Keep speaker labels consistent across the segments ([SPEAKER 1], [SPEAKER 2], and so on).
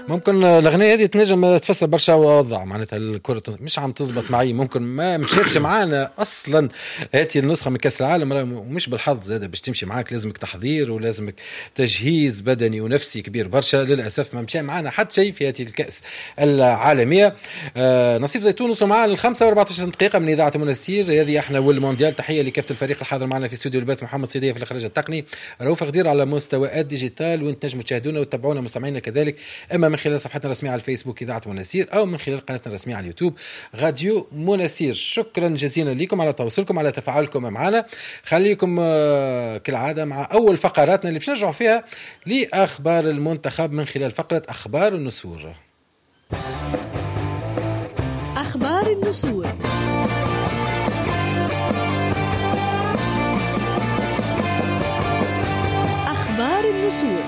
[SPEAKER 1] ممكن الاغنيه هذه تنجم تفسر برشا وضع، معناتها الكره مش عم تزبط معي، ممكن ما مشيتش معانا اصلا هذه النسخه من كاس العالم، ومش بالحظ زاد باش تمشي معاك لازمك تحضير ولازمك تجهيز بدني ونفسي كبير برشا. للاسف ما مشى معانا حتى شيء في هذه الكاس العالميه. نصيف زيتون وصل معنا الخمسة و14 دقيقه من اذاعه منستير هذه احنا والمونديال. تحيه لكافه الفريق الحاضر معنا في استوديو البث، محمد صيديه في الاخراج التقني، رؤوف غدير على مستوى الديجيتال، وانت تنجموا تشاهدونا وتتابعونا مستمعينا كذلك اما من خلال صفحتنا الرسميه على الفيسبوك اذاعه منستير او من خلال قناتنا الرسميه على اليوتيوب راديو منستير. شكرا جزيلا لكم على تواصلكم على تفاعلكم معنا. خليكم كالعاده مع اول فقراتنا اللي باش نرجعوا فيها لاخبار المنتخب من خلال فقره اخبار النسور.
[SPEAKER 2] اخبار النسور. اخبار النسور.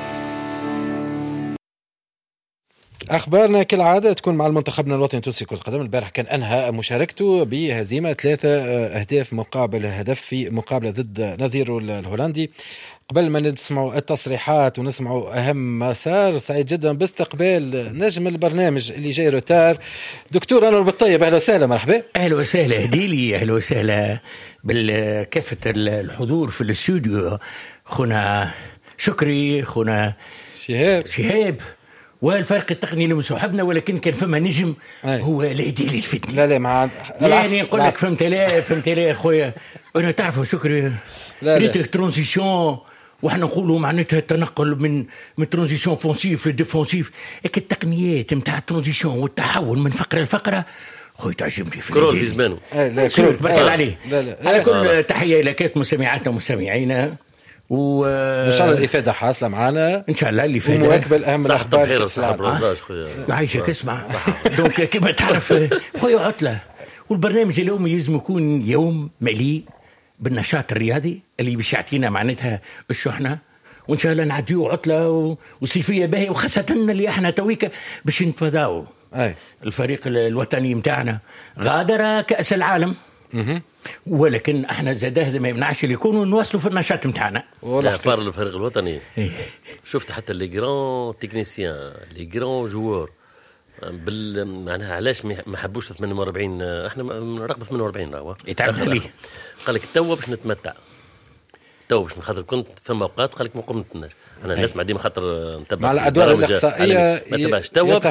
[SPEAKER 1] أخبارنا كالعادة تكون مع المنتخبنا الوطني التونسي كرة القدم. البارح كان أنهى مشاركته بهزيمة 3 أهداف مقابل هدف في مقابلة ضد نظيره الهولندي. قبل ما نسمعوا التصريحات ونسمعوا أهم ما صار، سعيد جدا باستقبال نجم البرنامج اللي جاي روتار دكتور أنور بالطيب. أهلا وسهلا. مرحبا.
[SPEAKER 3] أهلا وسهلا هديلي. أهلا وسهلا بالكافة الحضور في الاستوديو. خونا شكري، خونا شهاب والفريق التقني اللي مصاحبنا، ولكن كان فما نجم هو الهديلي الفتني.
[SPEAKER 1] لا مع
[SPEAKER 3] يعني نقول لك فهمت لا خويا. أنا تعرفوا شكري ريت ترانزيشن، وإحنا نقولوا معناتها التنقل من ترانزيشن فونسيف لديفونسيف. التقنيات متاع الترانزيشن والتحول من فقرة لفقرة خويا تعجبني في
[SPEAKER 4] كرول في زمانه.
[SPEAKER 3] لا تبارك عليه. على كل تحية إلى كافة مستمعاتنا ومستمعينا،
[SPEAKER 1] ان شاء الله الافاده حاصله معنا
[SPEAKER 3] ان شاء الله. الافاده
[SPEAKER 1] ومواكبه اهم الاخبار.
[SPEAKER 3] يعيشك اسمع. دونك كما تعرف خويا عطله، والبرنامج اليوم يلزم يكون يوم مليء بالنشاط الرياضي اللي باش يعطينا معناتها الشحنه، وان شاء الله نعديو عطله وصيفيه باهيه، وخاصه اللي احنا تويكا باش نتفاداو الفريق الوطني متاعنا غادر كاس العالم. ولكن احنا زاد هذا ما يمنعش اللي يكونوا نواصلوا في النشاط نتاعنا.
[SPEAKER 4] لا بار الفريق الوطني شفت حتى لي جران تكنيسيان لي جران جوور معناها علاش ما حبوش 48. احنا رقم 48 راهو
[SPEAKER 3] يتعرف عليه.
[SPEAKER 4] قال لك توا باش نتمتع، توا باش نخاطر كنت فما اوقات قال لك ما قمتناش انا الناس مع ديما خاطر نتبع
[SPEAKER 1] مع الادوار الاقصائيه
[SPEAKER 4] ما تبعش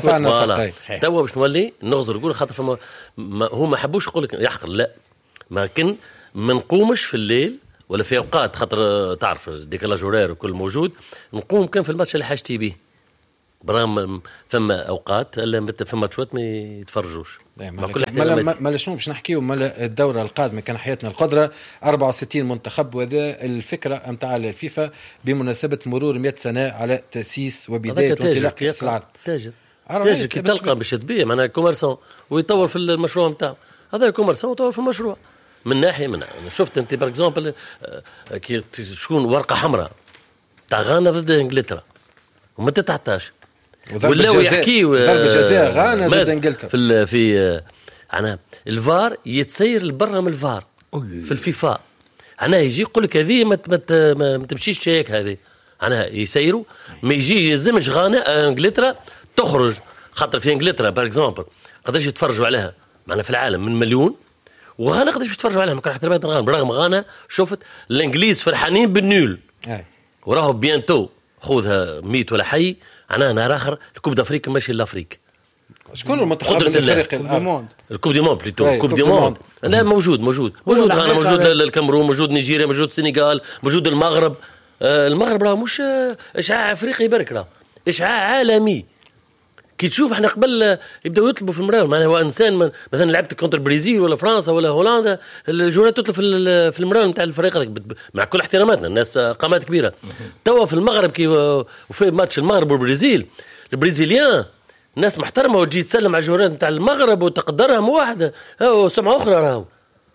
[SPEAKER 4] توا باش نولي نغزر نقول خاطر فما هو ما حبوش يقول لك يحقر لا ما كن ما نقومش في الليل ولا في اوقات خاطر تعرف ديكالاج هورير وكل موجود نقوم كان في الماتش اللي حاجتي به برام. فما اوقات فما ماتشات ما يتفرجوش
[SPEAKER 1] مع كل احترام. ما شنو باش نحكيو مالا الدوره القادمه كان حياتنا القدره 64 منتخب، وهذا الفكره نتاع الفيفا بمناسبه مرور 100 سنه على تاسيس وبدايه وانطلاق كاس العالم.
[SPEAKER 4] تاجر كي تلقى باش تبيع معناها كوميرسون ويطور في المشروع نتاعو، هذا كوميرسون يطور في المشروع من ناحيه شفت انت بار اكزومبل كي شكون ورقه حمراء تاع غانا ضد انجلترا وما تتعطاش ولا يحكيوا
[SPEAKER 1] ضربة جزاء غانا ضد انجلترا
[SPEAKER 4] في انا الفار يتسير لبرا من الفار في الفيفا. انا يجي يقول لك هذه ما تمشيش هيك، هذه انا يسيروا ما يجي يلزمش غانا انجلترا تخرج، خاطر في انجلترا بار اكزومبل قداش يتفرجوا عليها معنا في العالم من مليون، وغانا قداش يتفرجوا عليها ما كان حتى غانا برغم غانا شفت الانجليز فرحانين بالنول وراهو بيانتو خوذها ميت ولا حي. انا نهار اخر الكوب دافريقيا ماشي لافريك.
[SPEAKER 1] شكون المنتخب الافريقي
[SPEAKER 4] الكوب دي موند بليتو الكوب دي موند لا موجود غانا موجود الكاميرون موجود نيجيريا موجود السنغال موجود المغرب. المغرب راه مش اشعاع افريقي برك راه اشعاع عالمي. كي تشوف احنا قبل يبداو يطلبوا في المراوح معناها هو انسان مثلا لعبت كونتر البرازيل ولا فرنسا ولا هولندا الجولات تطلب في المراوح نتاع الفريق هذاك مع كل احتراماتنا الناس قامات كبيره. توا في المغرب كي وفي ماتش المغرب والبرازيل البرازيليان ناس محترمه وتجي تسلم على الجولات نتاع المغرب وتقدرهم واحده سمعه اخرى راهو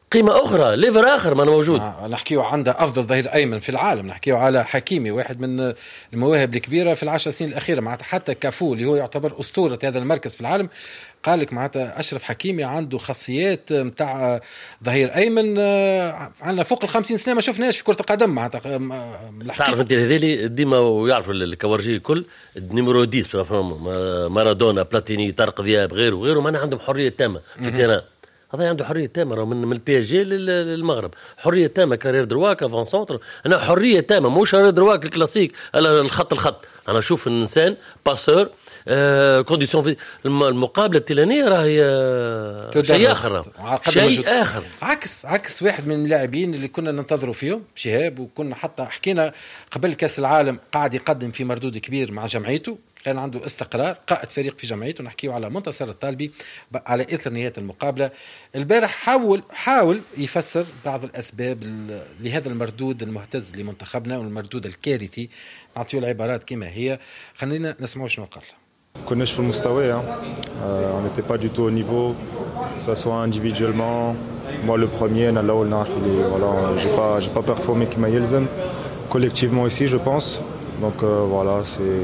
[SPEAKER 4] قيمه اخرى، ليفر اخر ما موجود.
[SPEAKER 1] نحكيو عنده افضل ظهير ايمن في العالم، نحكيو على حكيمي واحد من المواهب الكبيره في 10 سنين الاخيره، معناتها حتى كافو اللي هو يعتبر اسطوره هذا المركز في العالم قال لك معناتها اشرف حكيمي عنده خاصيات نتاع ظهير ايمن. عندنا فوق ال50 سنه ما شفناش في كره القدم معناتها.
[SPEAKER 4] تعرف انت هذيلي ديما ويعرفوا الكورجي الكل النيميرو 10 مارادونا بلاتيني طارق ذياب غيره ما عندهم حريه تامه في التيران. هذا عنده حريه تامه من البي اس جي للمغرب، حريه تامه كارير درواك افون سونتر، انا حريه تامه مش كارير درواك الكلاسيك الخط. انا اشوف الانسان باسور كونديسيون في المقابله التلانيه راهي شيء اخر
[SPEAKER 1] عكس واحد من اللاعبين اللي كنا ننتظروا فيهم شهاب، وكنا حتى حكينا قبل كاس العالم قاعد يقدم في مردود كبير مع جمعيته، كان عنده استقرار، قائد فريق في جمعيته. نحكيه على منتصر الطالبي على إثر نهاية المقابلة البارح حاول يفسر بعض الأسباب لهذا المردود المهتز لمنتخبنا والمردود الكارثي. نعطيه العبارات كما هي، خلينا نسمعوا شنو قال.
[SPEAKER 5] كناش في المستوى، on n'était pas du tout au niveau, que ça soit individuellement. Moi le premier, أنا الأول نعرف اللي voilà, j'ai pas performé كما يلزم. Collectivement ici, je pense. Donc voilà,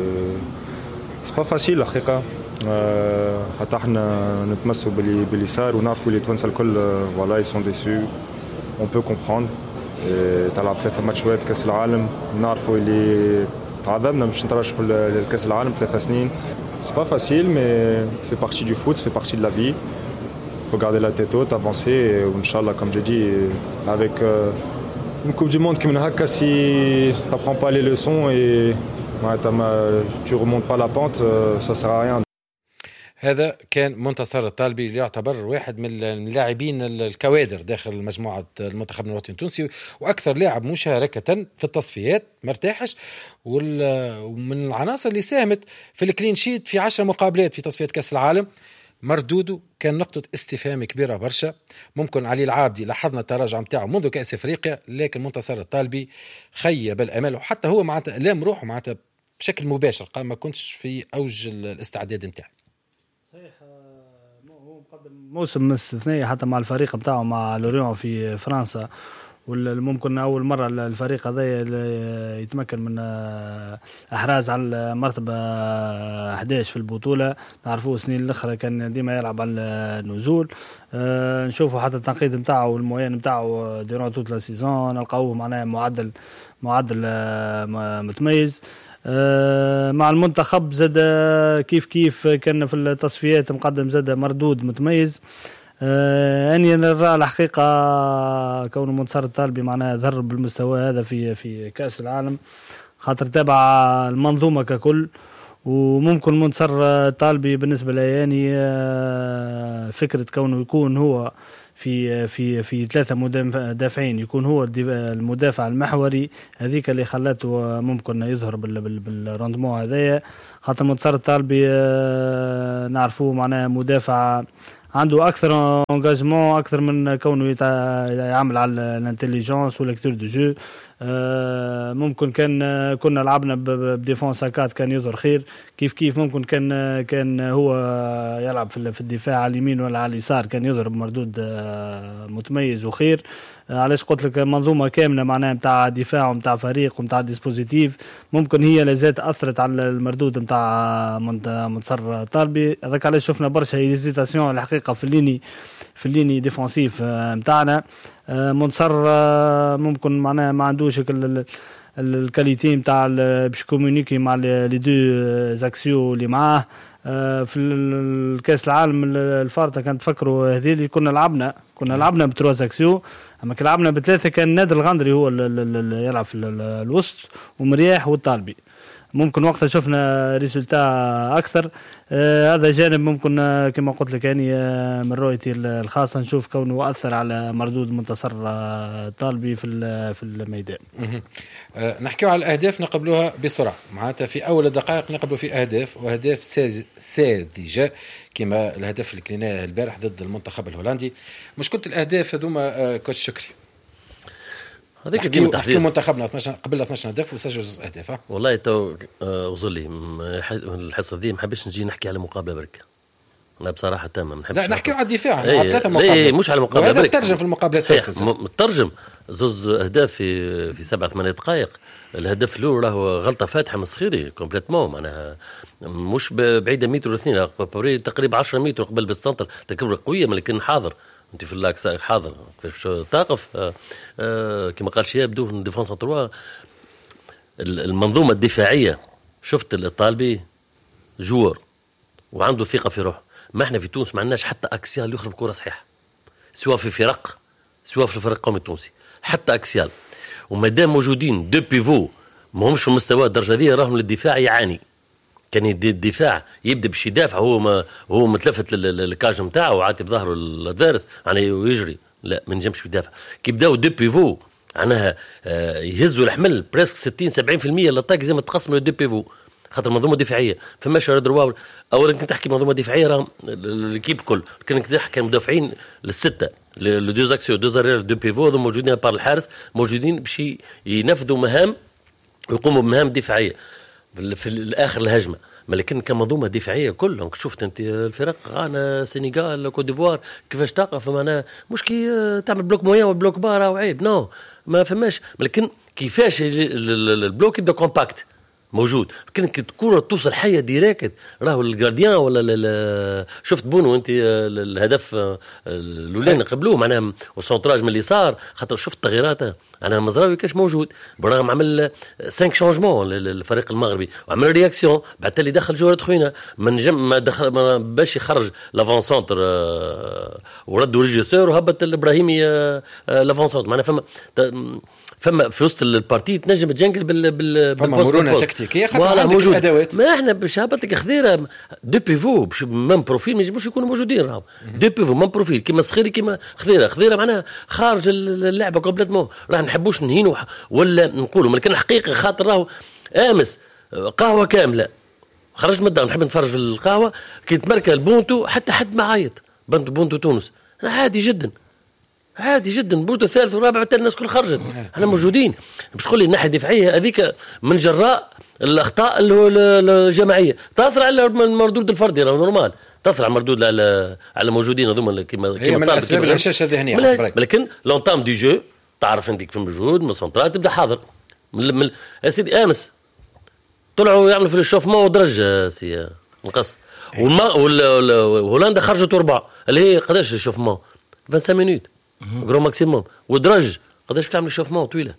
[SPEAKER 5] c'est pas facile الحقيقة. حتى احنا نتمسوا باللي صار ونعرفوا اللي تونس الكل voilà, ils sont déçus. On peut comprendre. تلعب 3 ماتشات كأس العالم، نعرفوا اللي تعذبنا باش نترشحوا لكأس العالم 3 سنين. C'est pas facile, mais c'est partie du foot, ça fait partie de la vie. Faut garder la tête haute, avancer, et Inch'Allah, comme j'ai dit, avec une Coupe du Monde qui mène à si t'apprends pas les leçons et tu remontes pas la pente, ça sert à rien.
[SPEAKER 1] هذا كان منتصر الطالبي اللي يعتبر واحد من اللاعبين الكوادر داخل مجموعة المنتخب الوطني التونسي، وأكثر لاعب مشاركة في التصفيات مرتاحش، ومن العناصر اللي ساهمت في الكلين شيت في 10 مقابلات في تصفيات كأس العالم. مردوده كان نقطة استفهام كبيرة برشا. ممكن علي العابدي لاحظنا التراجع متاعه منذ كأس أفريقيا، لكن منتصر الطالبي خيب الأمل، وحتى هو معناتها لام روحه معناتها بشكل مباشر، قال ما كنتش في أوج الاستعداد متاعي.
[SPEAKER 6] صحيح، هو مقدم موسم استثنائي حتى مع الفريق بتاعه مع لوريون في فرنسا، والممكن أول مرة الفريق هذا يتمكن من إحراز على مرتبة 11 في البطولة. نعرفوه السنين الأخرى كان ديما يلعب على النزول. نشوفوا حتى التنقيد متاعه والموين متاعه ديرون توت لا سيزون، نلقاوه معناه معدل متميز. مع المنتخب زاد كيف كان في التصفيات مقدم زاد مردود متميز. أني نرى الحقيقة كون منتصر الطالبي معناه ظهر بالمستوى هذا في كأس العالم، خاطر تابع المنظومة ككل. وممكن منتصر الطالبي بالنسبة لي يعني فكرة كونه يكون هو في 3 مدافعين، يكون هو المدافع المحوري، هذيك اللي خلته ممكن يظهر بالروندمون هذايا. خاطر منتصر الطالبي نعرفوه معناه مدافع عنده اكثر انجاجمون، اكثر من كونه يعمل على الانتليجنس والكتور دو جو. ممكن كنا لعبنا بديفونس هكات كان يظهر خير، كيف ممكن كان هو يلعب في الدفاع على اليمين ولا على اليسار كان يظهر بمردود متميز وخير. علاش قلت لك منظومه كامله معناها نتاع دفاع ونتاع فريق ونتاع ديسبوزيتيف، ممكن هي لازالت اثرت على المردود نتاع منتصر طالبي. هذاك علاش شفنا برشا هيزيتاسيون الحقيقه في الليني ديفونسيف نتاعنا. منتصر ممكن معناها ما عندوش الكاليتي نتاع باش كومونيكي مع لي دو زاكسيو اللي معاه. في الكاس العالم الفارطه كانت تفكروا هذه اللي كنا لعبنا ب3 زاكسيو، اما كنا لعبنا ب3 كان نادر الغندري هو اللي يلعب في الوسط ومرياح والطالبي. ممكن وقتها شفنا ريزولتا اكثر. هذا جانب ممكن كما قلت لك يعني من رؤيتي الخاصه نشوف كونه اثر على مردود منتصر طالبي في الميدان.
[SPEAKER 1] نحكيو على الاهداف نقبلوها بسرعه، معناتها في اول الدقائق نقبلوا في واهداف ساذجه كما الهدف اللي كليناه البارح ضد المنتخب الهولندي. مشكله الاهداف هذوما كوتش شكري هذيك ديما تحديد منتخبنا 12 قبل 12 هدف وسجل 6 أهداف.
[SPEAKER 4] والله تو وصل لي الحصه دي ما حبيتش نجي نحكي على مقابله برك، لا بصراحه تمام ما نحبش.
[SPEAKER 1] لا نحكيو على الدفاع على 3
[SPEAKER 4] لا
[SPEAKER 1] مقابلات
[SPEAKER 4] مش على مقابله.
[SPEAKER 1] هذا ترجم في المقابلات الثالثه.
[SPEAKER 4] مترجم زوز اهداف في 7-8 دقائق. الهدف الاول راهو غلطه فاتحه من الصخيري كومبليتمون معناها مش بعيده متر ولا 2 تقريبا 10 متر قبل بالسنتر تكبر قويه لكن حاضر انت في اللاكس حاضر كيفاش تقف كما قال شياب دو ديفونس 3. المنظومه الدفاعيه شفت الطالبي جوار وعنده ثقه في روحه. ما احنا في تونس ما عندناش حتى اكسيال يخرج كره صحيحه سواء في فرق سواء في الفريق القومي التونسي حتى اكسيال. ومادام موجودين دو بيفو ما همش في مستوى الدرجه هذه راهم الدفاع يعاني. كان الدفاع يبدا باش يدافع هو متلفت للكاج نتاعو وعاطي بظهره الدارس يعني ويجري لا ما نجمش يدافع. كي بداو دو بيفو معناها يهزوا الحمل بريسك 60-70% للطاق زي ما تقسموا دو بيفو خاطر منظومه دفاعيه فماش دروا. اولا كنت تحكي منظومه دفاعيه راهم الكيب كل كان تحكي مدافعين للسته لو دو زاكسيو دو زارير دو بيفو هذو موجودين بار الحارس موجودين باش ينفذوا مهام ويقوموا بمهام دفاعيه في الاخر الهجمه. لكن كمنظومه دفاعيه كلهم شفت انت الفرق غانا سينيغال كوت ديفوار كيفاش تقف معناها مش كي تعمل بلوك مويان وبلوك بار او عيب نو ما فماش. لكن كيفاش البلوك يبدا كومباكت موجود. لكن كي الكره توصل حيه ديريكت راهو الجارديان ولا شفت بونو انت الهدف الاولاني قبلوه معناها والسونتراج من اليسار خاطر شفت تغييراته انا مزراوي كاش موجود برغم عمل 5 شونجمون للفريق المغربي وعمل رياكسيون بعد اللي دخل جوهر خوينا ما دخل باش يخرج لافون سونتر وردوا ريجيسور وهبط الابراهيمي لافون سونتر معناها فما في وسط البارتي تنجم تجنقل
[SPEAKER 1] فما مرونه تكتيكيه خاطر عندك الادوات.
[SPEAKER 4] ما احنا باش هبط لك خذيره دو بيفو باش مام بروفيل ما يجموش يكونوا موجودين راهو دو بيفو مام بروفيل كيما صخيري كيما خذيره معناها خارج اللعبه كومبليتمون راح نحبوش نهينوا ولا نقولوا لكن الحقيقه خاطر راهو امس قهوه كامله خرجت من الدار نحب نتفرج في القهوه كي تمركه البونتو حتى حد ما عيط بونتو تونس عادي جدا بونتو الثالث والرابع حتى الناس كل خرجت احنا موجودين باش تقول لي الناحيه الدفاعيه هذيك من جراء الاخطاء الجماعيه تاثر على المردود الفردي راه نورمال تاثر على المردود على موجودين هذوما كيما
[SPEAKER 1] هي من اسباب الهشاشه الذهنيه
[SPEAKER 4] لكن لونتام دي جو تعرف انت كيف موجود من السنترال تبدا حاضر يا سيدي امس طلعوا يعملوا في الشوفمون ودرج سي نقص وهولندا خرجت 4 اللي هي قداش الشوفمون 25 مينوت غرو ماكسيموم ودرج قداش تعمل شوفمون طويله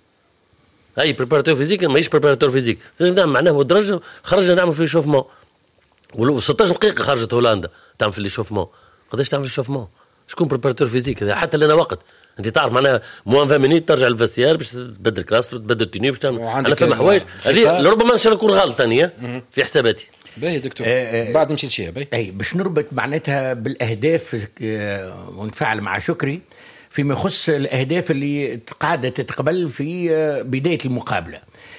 [SPEAKER 4] اي بريباراتور فيزيك ماهيش بريباراتور فيزيك لازم معناه ودرج خرجنا نعمل فيه شوفمون و16 دقيقه خرجت هولندا تعمل في الشوفمون قداش تعمل الشوفمون شكون بريباراتور فيزيك حتى لنا وقت انت تعرف معناها موان 20 مينوت ترجع للفاسيار باش تبدل كلاس وتبدل التوني باش تعمل انا فما حوايج هذه ربما ان شاء الله نكون غلط ثانيه في حساباتي
[SPEAKER 1] باهي دكتور بعد نمشي لشيء
[SPEAKER 3] باهي باش نربط معناتها بالاهداف ونتفاعل مع شكري فيما يخص الأهداف اللي قاعدة تتقبل في بداية المقابلة.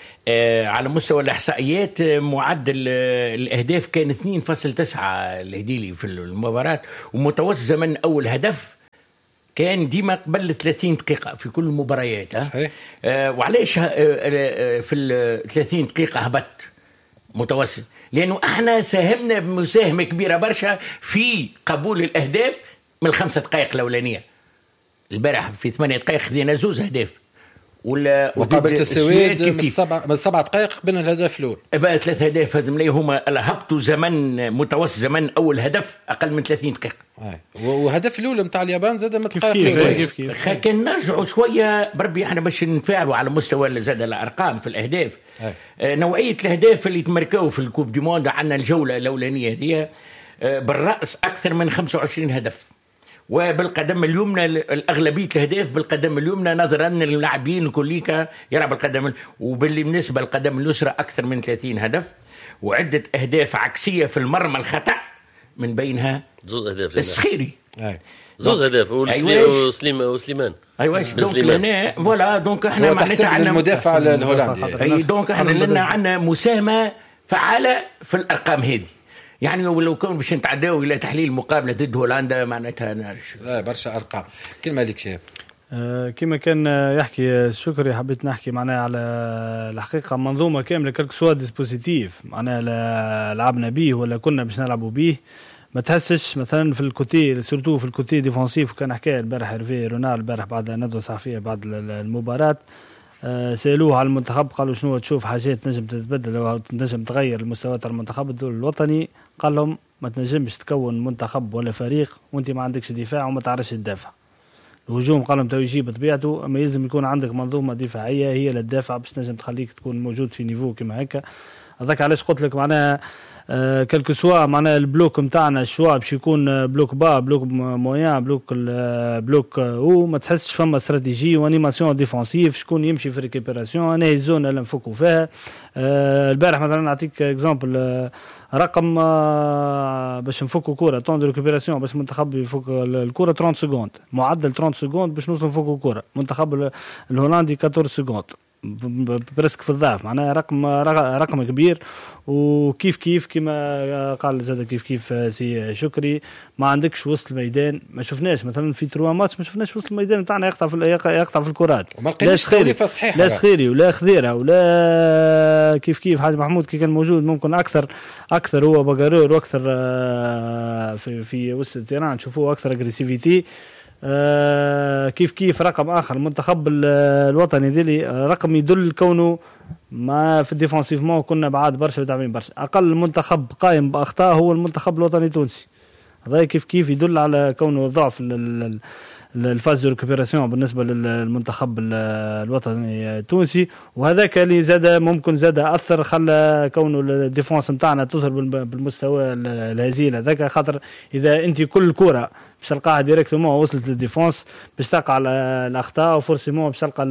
[SPEAKER 3] على مستوى الإحصائيات معدل الأهداف كان 2.9 الهديلي في المباراة ومتوسط زمن أول هدف كان ديما قبل 30 دقيقة في كل المباريات. وعليش في 30 دقيقة هبط متوسط لأنه احنا ساهمنا بمساهمة كبيرة برشا في قبول الأهداف من 5 دقائق الأولانية. البارح في 8 دقائق خذينا 2 أهداف
[SPEAKER 1] وقابلت السويد من 7 دقائق قبل الهدف الاول
[SPEAKER 3] بقى 3 أهداف هذم لي هما هبطوا زمن متوسط زمن اول هدف اقل من 30 دقيقه
[SPEAKER 1] وهدف الاول نتاع اليابان زاد من دقائق
[SPEAKER 3] كيف كان نرجعوا شويه بربي احنا باش نتفاعلوا على مستوى زاد الارقام في الاهداف. نوعيه الاهداف اللي تمركوا في الكوب دي موند عندنا الجوله الاولانيه هذه بالراس اكثر من 25 هدف وبالقدم اليمنى الأغلبية الأهداف بالقدم اليمنى نظرا أن اللاعبين كليك يلعب القدم وبالنسبة للقدم اليسرى أكثر من 30 هدف وعدة أهداف عكسية في المرمى الخطأ من بينها الصخيري
[SPEAKER 4] زوز أهداف وسليمان
[SPEAKER 3] ايوه دونك هنا فوالا دونك احنا معناتها عندنا
[SPEAKER 1] المدافع الهولندي
[SPEAKER 3] اي دونك احنا لنا عندنا مساهمة فعالة في الأرقام هذه يعني لو كان باش نتعداو الى تحليل مقابله ضد هولندا معناتها نعرف
[SPEAKER 1] برشا ارقام. كلمه لك شاب
[SPEAKER 6] كما كان يحكي شكري حبيت نحكي معناها على الحقيقه منظومه كامله كالك سوا ديسبوزيتيف معناها لعبنا به ولا كنا باش نلعبوا به ما تحسش مثلا في الكوتي سورتو في الكوتي ديفونسيف. وكان حكايه البارح هيرفي رونار البارح بعد ندوه صحفيه بعد المباراه سألوه على المنتخب قالوا شنو تشوف حاجات تنجم تتبدل أو تنجم تغير المستوى تاع المنتخب الدولي الوطني. قال لهم ما تنجمش تكون منتخب ولا فريق وانت ما عندكش دفاع وما تعرفش تدافع. الهجوم قال لهم تو يجي بطبيعته، اما يلزم يكون عندك منظومه دفاعيه هي اللي تدافع باش تنجم تخليك تكون موجود في نيفو كما هكا. هذاك علاش قلت لك معناها كلكو سوا معناها البلوك نتاعنا الشوا باش يكون بلوك با بلوك مويان بلوك او ما تحسش فما استراتيجي وانيماسيون ديفونسيف شكون يمشي في ريكيبيراسيون. انا الزون اللي نفكوا فيها البارح مثلا نعطيك اكزامبل رقم باش نفكوا كوره طون دو ريكوبيراسيون باش المنتخب يفك الكوره 30 سكوند معدل 30 سكوند باش نوصل نفكوا كوره. المنتخب الهولندي 14 سكوند برسك في الضعف معناها رقم كبير. وكيف كيف كما قال زاد كيف سي شكري ما عندكش وسط الميدان. ما شفناش مثلا في 3 ماتش ما شفناش وسط الميدان نتاعنا يقطع في الكرات لا سخيري ولا خذيره ولا كيف حاج محمود كي كان موجود ممكن اكثر هو باغارور واكثر في وسط التيران نشوفوه اكثر اغريسيفيتي. كيف رقم اخر المنتخب الوطني ديالي رقم يدل كونه ما في الديفونسيفمون كنا بعاد برشا وتعبين برشا. اقل منتخب قائم باخطاء هو المنتخب الوطني التونسي. هذا كيف يدل على كونه ضعف الفاز دو ريكوبيراسيون بالنسبه للمنتخب الوطني التونسي. وهذاك اللي زاد ممكن زاد اثر خلى كونه الديفونس نتاعنا تظهر بالمستوى الهزيل هذاك. خاطر اذا انت كل كره باش تلقاها ديريكتومون وصلت للديفونس باش تلقى على الاخطاء وفورسيمون باش تلقى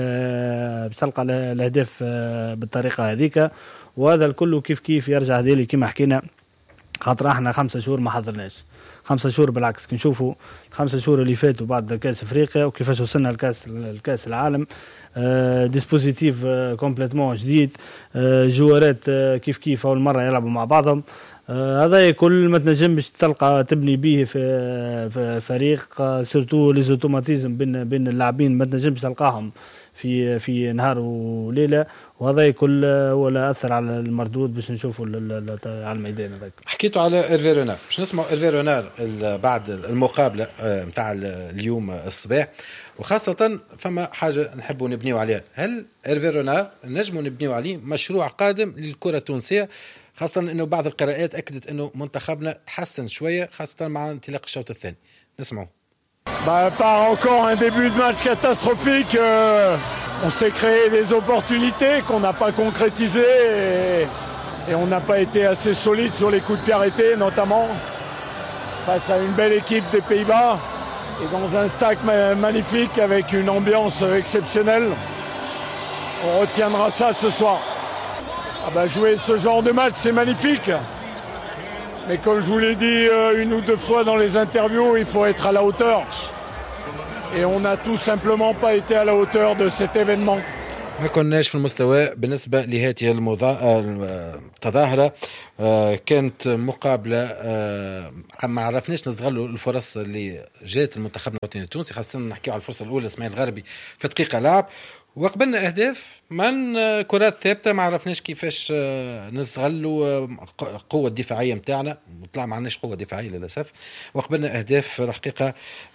[SPEAKER 6] الاهداف بالطريقه هذيك. وهذا الكل كيف يرجع ذلك كما حكينا خاطر احنا 5 شهور ما حضرناش 5 شهور بالعكس كي نشوفوا 5 شهور اللي فاتوا بعد كاس افريقيا وكيفاش وصلنا الكاس العالم. ديسبوزيتيف كومبليتمون جديد جوارات كيف اول مره يلعبوا مع بعضهم. هذا كل ما تنجمش تلقى تبني به في فريق سورتو لي زوتوماتيزم بين اللاعبين ما تنجمش تلقاهم في نهار وليله. وهذا كل ولا اثر على المردود باش نشوفوا على الميدان. هذاك
[SPEAKER 1] حكيتوا على إيرفي رونار باش نسمعوا إيرفي رونار بعد المقابله نتاع اليوم الصباح وخاصه فما حاجه نحبوا نبنيو عليها. هل إيرفي رونار نجموا نبنيو عليه مشروع قادم للكره التونسيه خاصه انه بعض القراءات اكدت انه منتخبنا تحسن شويه خاصه مع انطلاق الشوط الثاني. نسمعوا.
[SPEAKER 7] Par encore un début de match catastrophique. On s'est créé des opportunités qu'on n'a pas concrétisées et on n'a pas été assez solide sur les coups de pied arrêtés, notamment face à une belle équipe des Pays-Bas et dans un stack magnifique avec une ambiance exceptionnelle. On retiendra ça ce soir. Jouer ce genre de match, c'est magnifique. Mais comme je vous l'ai dit une ou deux fois dans les interviews, il faut être à la hauteur. Et on n'a tout simplement pas été à la hauteur de cet événement.
[SPEAKER 1] ما كناش في المستوى بالنسبة لهذه التظاهرة. كانت مقابلة ما عرفناش نستغلوا الفرص اللي جات المنتخب الوطني التونسي خاصة نحكيو على الفرصة الأولى اسماعيل الغربي في دقيقة لعب وقبلنا أهداف من كرات ثابتة ما عرفناش كيفاش نستغلوا قوة الدفاعية متاعنا وطلع ما عندناش قوة دفاعية للأسف. وقبلنا أهداف الحقيقة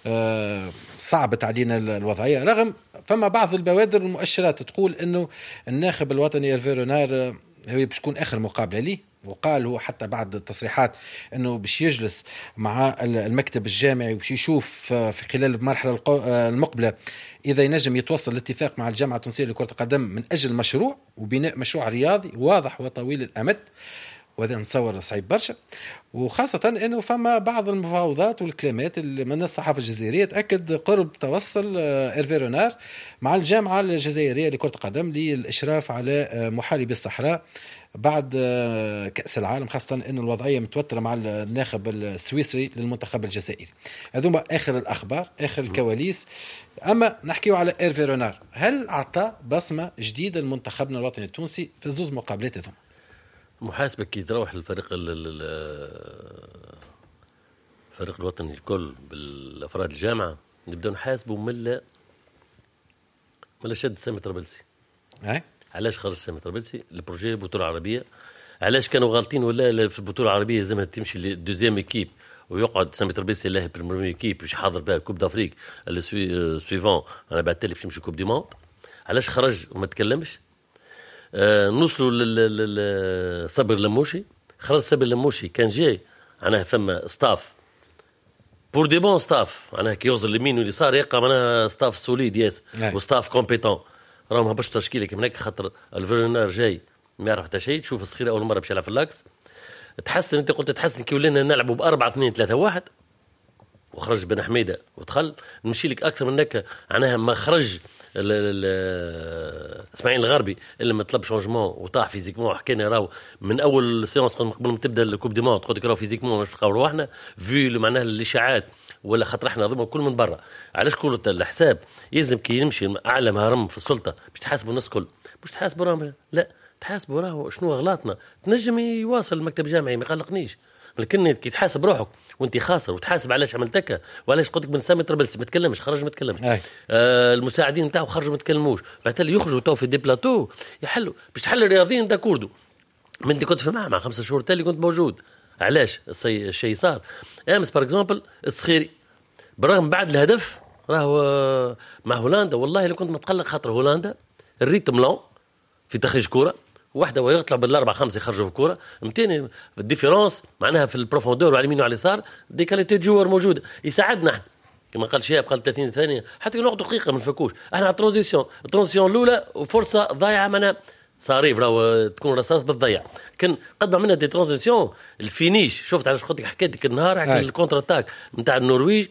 [SPEAKER 1] صعبت علينا الوضعية رغم فما بعض البوادر والمؤشرات تقول إنه الناخب الوطني إيرفي رونار هو باش تكون آخر مقابلة ليه. وقال هو حتى بعد التصريحات انه باش يجلس مع المكتب الجامعي وباش يشوف في خلال المرحله المقبله اذا ينجم يتوصل لاتفاق مع الجامعه التونسيه لكره القدم من اجل مشروع وبناء مشروع رياضي واضح وطويل الامد. وهذا نتصور صعيب برشا وخاصة أنه فما بعض المفاوضات والكلمات من الصحافة الجزائرية تأكد قرب توصل إيرفي رونار مع الجامعة الجزائرية لكرة القدم للإشراف على محاربي الصحراء بعد كأس العالم خاصة أن الوضعية متوترة مع الناخب السويسري للمنتخب الجزائري. هذوما آخر الأخبار آخر الكواليس. أما نحكيو على إيرفي رونار هل أعطى بصمة جديدة لمنتخبنا الوطني التونسي في الزوز مقابلات هذوما؟
[SPEAKER 4] محاسبة كي تروح الفريق الفريق الوطني الكل بالأفراد الجامعة نبدأ نحاسبه ملا شد سامي طرابلسي. علاش خرج سامي طرابلسي؟ البروجي بطولة عربية علاش كانوا غالطين ولا في البطوله العربيه لازمها تمشي للدوزيام ايكيب ويقعد سامي تربيسي الله بريمير ايكيب باش يحضر بها كوب دافريك سويفون انا بعد تالي باش نمشي كوب دي موند. علاش خرج وما تكلمش؟ نوصلوا لصبر لموشي. خرج صبر لموشي كان جاي معناها فما ستاف بور دي بون ستاف معناها كي يوصل اليمين واليسار يلقى معناها ستاف سوليد ياس وستاف كومبيتون. راهم هبش تشكيله كيما هناك خاطر الفيرنر جاي ما يعرف حتى شيء. تشوف الصغير اول مره باش يلعب في اللاكس تحسن. انت قلت تحسن كي ولينا نلعبوا ب4-2-3-1 وخرج بن حميده ودخل. نمشي لك اكثر من هكا معناها ما خرج اسماعيل الغربي اللي ما طلب شونجمون وطاح فيزيكمون. حكينا راهو من اول سيونس قبل ما تبدا الكوب دي موند قلت لك راهو فيزيكمون مش نلقاو روحنا في معناها الاشاعات ولا خاطر احنا ضمن كل من برا. علاش كل الحساب يلزم كي يمشي اعلى هرم في السلطه باش تحاسبوا الناس كل باش تحاسبوا راهم لا تحاسبوا راهو شنو غلطنا. تنجم يواصل المكتب الجامعي ما يقلقنيش لكن كي تحاسب روحك وانت خاسر وتحاسب علاش عملتك وعلاش قلت لك بن سامي تربلسي ما تكلمش خرج ما تكلمش. المساعدين نتاعو خرجوا ما تكلموش بعد اللي يخرجوا تو في دي بلاتو يحلوا باش تحل الرياضيين داكوردو. من انت كنت في مع 5 شهور تالي كنت موجود. علاش الشيء صار امس بار اكزومبل الصخيري برغم بعد الهدف راهو مع هولندا والله اللي كنت متقلق خاطر هولندا الريتم لون في تخريج كوره واحده ويطلع بال4-5 يخرجوا في الكره. متين الديفيرونس معناها في البروفوندور وعلى اليمين وعلى اليسار دي كاليتي جوار موجوده يساعدنا احنا كما قال شهاب قال 30 ثانيه حتى نقعد دقيقه ما نفكوش احنا على الترانزيسيون الاولى وفرصه ضايعه معناها صاريف راهو تكون رصاص بالضيع. كان قد ما عملنا دي ترانزيسيون الفينيش شفت علاش قلت لك حكيت لك النهار على الكونتر اتاك نتاع النرويج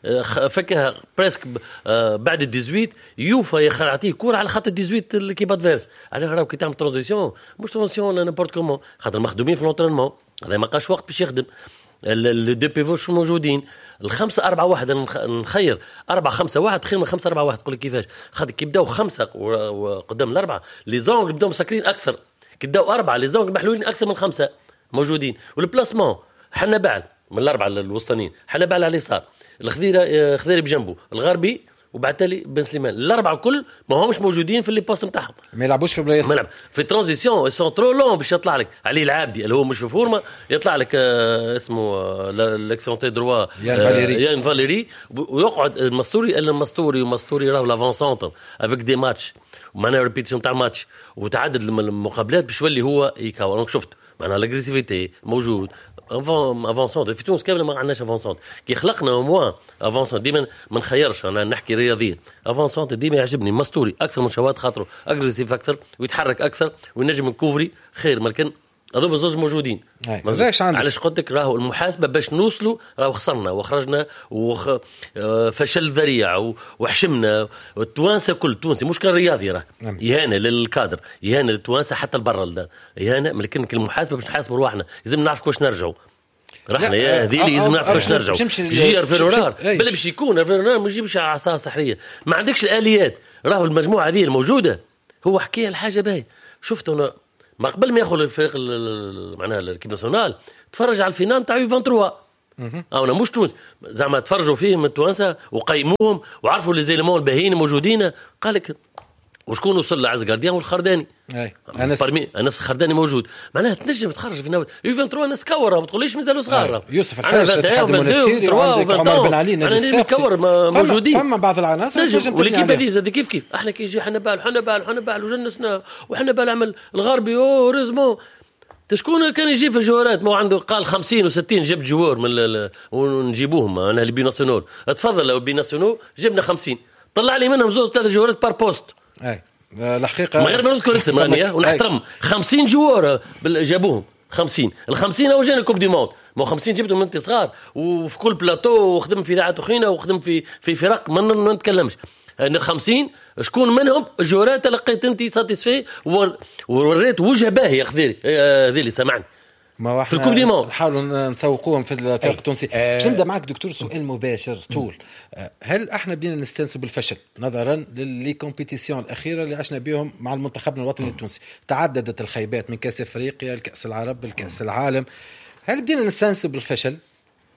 [SPEAKER 4] فكها بريسك بعد 18 يوفا يعطيه كوره على خط 18 الكيب ادفيرس. على راهو كي تعمل ترانزيسيون مش ترانزيسيون نيمبورت كومون خاطر مخدومين في لونترينمون هذا ما قاش وقت باش يخدم. الدو بيفوش موجودين 5-4-1 نخير 4-5-1 خير من 5-4-1 تقول لك كيفاش خاطر كي بداو 5 وقدام الاربعه لي زونغ بداو مسكرين اكثر كي بداو 4 لي زونغ محلولين اكثر من 5 موجودين. والبلاسمون حنا بعد من الاربعه الوسطانيين حنا بعد على اليسار الخضيري بجنبه الغربي وبعد تالي بن سليمان الاربعه كل ما همش موجودين في اللي بوست نتاعهم
[SPEAKER 1] ما يلعبوش في بلايص
[SPEAKER 4] في ترانزيسيون سون ترو لون باش يطلع لك علي العابدي اللي هو مش في فورمه يطلع لك اسمه الاكسونتي دروا يان فاليري ويقعد المستوري راهو لافون سونتر افيك دي ماتش ومعناها ريبيتيشن تاع الماتش وتعدد المقابلات باش يولي هو يكاور. انا شفت معناها لاغريسيفيتي موجود افونسونت في تونس كامل ما عندناش افونسونت كي خلقنا موا افونسونت ديما ما نخيرش انا نحكي رياضيا افونسونت ديما يعجبني مستوري اكثر من شوات خاطره اغريسيف اكثر ويتحرك اكثر وينجم نكوفري خير مالكن هذو زوج موجودين. علاش قلت لك راهو المحاسبه باش نوصلوا راهو خسرنا وخرجنا وفشل ذريع وحشمنا والتوانسه كل تونسي مش كان رياضي راه اهانه للكادر اهانه للتوانسه حتى البرا اهانه لكن المحاسبه باش نحاسبوا رواحنا لازم نعرف كيفاش نرجعوا رحنا يا هذه اللي لازم نعرف كيفاش نرجعوا. يجي الفيرونار بلا باش يكون الفيرونار ما يجيبش عصا سحريه ما عندكش الاليات راهو المجموعه هذه الموجوده هو حكي الحاجه باهي. شفت انا ما قبل ما ياخذ الفريق معناها الكيب ناسيونال تفرج على الفينال تاع 23 انا مش تونس زعما تفرجوا فيهم التوانسه وقيموهم وعرفوا لي زيلمون الباهيين موجودين. قال لك وشكون وصل لعز جارديان والخرداني انس الخرداني موجود معناها تنجم تخرج في نوت 23 ناس كور ما تقوليش مازالوا صغار
[SPEAKER 1] يوسف الحاج اتحاد المونستيري وعندك عمر بن علي
[SPEAKER 4] انا نجم كور موجودين
[SPEAKER 1] فما بعض العناصر
[SPEAKER 4] ولكن هذه زاد كيف احنا كي يجي حنبال وجنسنا وحنبال عمل الغربي ريزمون شكون كان يجي في الجوارات ما عنده قال 50 و60 جبت جوار من ونجيبوهم انا اللي بيناسيونال تفضل لو بيناسيونال جبنا 50 طلع لي منهم 2-3 جوارات بار بوست
[SPEAKER 1] الحقيقه
[SPEAKER 4] ما غير نذكر اسم راني ونحترم 50 جوار جابوهم 50 ال50 او جانا كوب دي موند ما 50 جبتهم من انت صغار وفي كل بلاطو وخدم في اذاعه اخينا وخدم في فرق ما نتكلمش ان ال50 شكون منهم جورات لقيت انت ساتيسفي ووريت وجه باهي خذيري هذه اللي سمعني
[SPEAKER 1] ما
[SPEAKER 4] في الكوب دي موند
[SPEAKER 1] نحاولوا نسوقوهم في الفرق التونسي. باش نبدا معك دكتور سؤال مباشر طول هل احنا بدينا نستنسب بالفشل نظرا للي كومبيتيسيون الاخيره اللي عشنا بهم مع المنتخبنا الوطني التونسي تعددت الخيبات من كاس افريقيا لكاس العرب لكاس العالم هل بدينا نستنسب بالفشل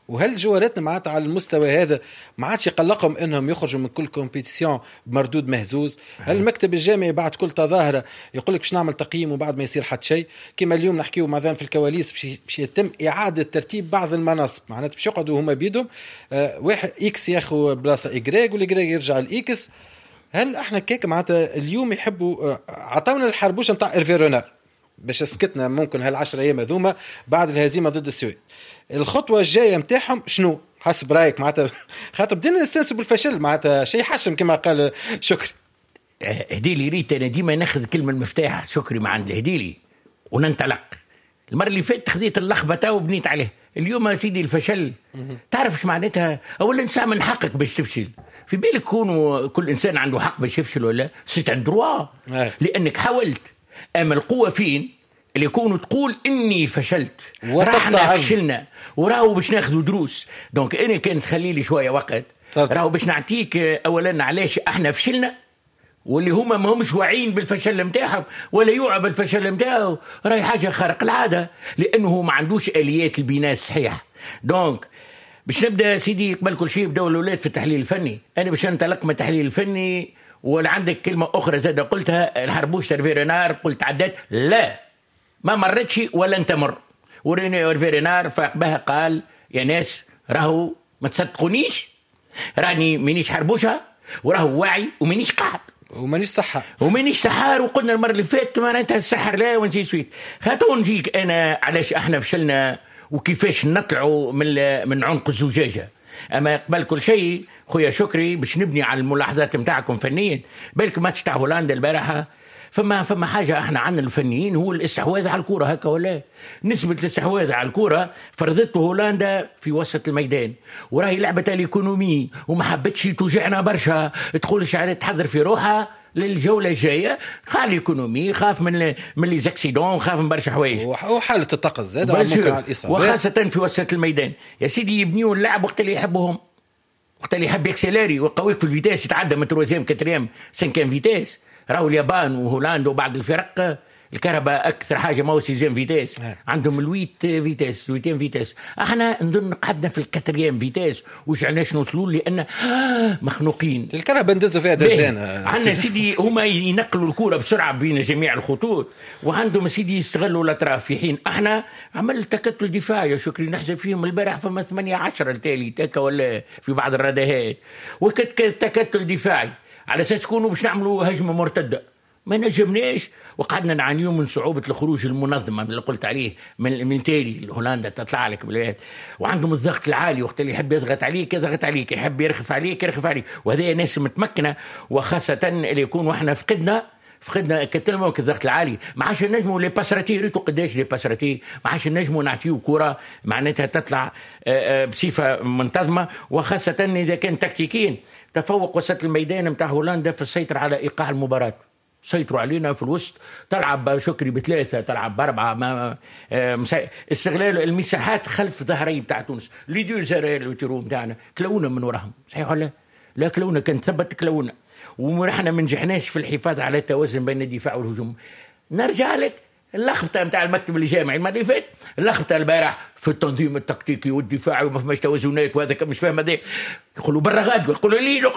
[SPEAKER 1] وهل جواراتنا معناتها على المستوى هذا ما عادش يقلقهم انهم يخرجوا من كل كومبيتيسيون بمردود مهزوز؟ هل المكتب الجامعي بعد كل تظاهره يقول لك باش نعمل تقييم وبعد ما يصير حتى شيء؟ كما اليوم نحكيو مثلا في الكواليس باش يتم اعاده ترتيب بعض المناصب، معناتها باش يقعدوا هما بيدهم واحد اكس ياخذ بلاصه ايغريك والايغريك يرجع الاكس. هل احنا كيك معناتها اليوم يحبوا عطاونا الحربوش نتاع ايرفي رونار باش سكتنا ممكن هال10 ايام هذوما بعد الهزيمه ضد السويد؟ الخطوه الجايه نتاعهم شنو حسب رايك؟ معناتها خاطر بدينا نستنسوا بالفشل، معناتها شيء حشم كما قال شكري.
[SPEAKER 3] هديلي ريت انا ديما ناخذ كلمه المفتاح شكري مع عند هديلي وننطلق. المره اللي فاتت خذيت اللخبطه وبنيت عليه، اليوم يا سيدي الفشل تعرف ايش معناتها؟ اولا انسان من حقك باش تفشل، في بالك كل انسان عنده حق باش يفشل ولا سيت ان دروا لانك حاولت. اما القوه فين؟ اللي يكونوا تقول اني فشلت راحنا فشلنا وراهو باش ناخذوا دروس. دونك انا كان تخلي لي شويه وقت راهو باش نعطيك اولا علاش احنا فشلنا، واللي هما ما همش واعيين بالفشل نتاعهم ولا يوعى بالفشل نتاعو راهي حاجه خارق العاده لانه ما عندوش اليات البناء الصحيح. دونك باش نبدا سيدي قبل كل شيء بداو الاولاد في التحليل الفني. انا باش ننطلق من التحليل الفني ولا عندك كلمه اخرى زاد قلتها الحربوش ترفيرنار قلت عدات لا ما مرتش ولا انت مر. وريني فيرينار فاق بها قال يا ناس راهو ما تصدقونيش راني مانيش حربوشة وراهو واعي ومانيش قاعد ومانيش سحار وقلنا المرة اللي فاتت معناتها السحر لا ونجي سويت. هاتوا نجيك انا علاش احنا فشلنا وكيفاش نطلعوا من عنق الزجاجة. اما قبل كل شيء خويا شكري باش نبني على الملاحظات نتاعكم فنيا. بالك ماتش تاع هولندا البارحة فما حاجة احنا عندنا الفنيين هو الاستحواذ على الكرة هكا ولا نسبة الاستحواذ على الكرة فرضته هولندا في وسط الميدان وراهي لعبة الايكونومي وما حبتش توجعنا برشا تقول شعرت تحضر في روحها للجولة الجاية. خاف الايكونومي خاف من لي زاكسيدون خاف من برشا حوايج
[SPEAKER 1] وحالة الطقس زاد ممكن على الإصابات
[SPEAKER 3] وخاصة في وسط الميدان. يا سيدي يبنيوا اللعب وقت اللي يحبهم وقت اللي يحب يكسلاري وقويك في الفيتاس يتعدى من تروزيام كاتريام سنكام فيتاس. راهو اليابان وهولندا وبعض الفرق الكهرباء اكثر حاجه ما هو سيزيام فيتاس عندهم الويت فيتاس ويتين فيتاس. احنا نظن قعدنا في الكاتريام فيتاس وجعناش نوصلوا لان مخنوقين
[SPEAKER 1] الكهرباء ندزوا فيها دزانه.
[SPEAKER 3] عندنا سيدي هما ينقلوا الكره بسرعه بين جميع الخطوط وعندهم سيدي يستغلوا الاطراف في حين احنا عمل تكتل دفاعي يا شكري نحسب فيهم البارح فما 18 التالي تاكا ولا في بعض الرداهات وتكتل دفاعي على اساس تكونوا باش نعملوا هجمه مرتده ما نجمناش وقعدنا نعانيو من صعوبه الخروج المنظمه اللي قلت عليه من تالي هولندا تطلع لك بالبلاد وعندهم الضغط العالي وقت اللي يحب يضغط عليك يحب يرخف عليك وهذه ناس متمكنه وخاصه اللي يكون واحنا فقدنا كتلمه الضغط العالي ما عادش نجموا لي باسراتي ريتو قداش لي باسراتي ما عادش نجموا نعطيو كره معناتها تطلع بصفه منتظمه وخاصه اذا كان تكتيكيا. تفوق وسط الميدان متاع هولندا في السيطرة على إيقاع المباراة سيطروا علينا في الوسط تلعب شكري ب3 تلعب ب4 استغلال المساحات خلف ظهري بتاع تونس لي دو زارير الوتيرو بتاعنا كلونا من وراهم صحيح ولا لا كلونا كان ثبت كلونا ونحن ما نجحناش في الحفاظ على التوازن بين الدفاع والهجوم. نرجع لك اللخبطه نتاع المكتب الجامعي المره اللي فات اللخبطه البارح في التنظيم التكتيكي والدفاعي وما فماش توازنات وهذا مش فاهم هذا يقولوا برا غاد يقولوا لي